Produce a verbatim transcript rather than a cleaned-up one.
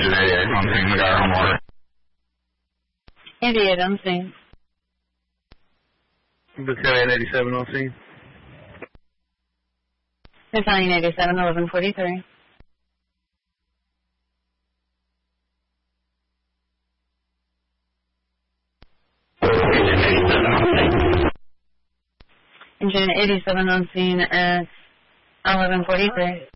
Engine eighty-eight on scene, we got our home order. eighty-eight on scene. Battalion eighty-seven on scene. Battalion eighty-seven, eleven forty-three. Engine eighty-seven on scene at eleven forty-three.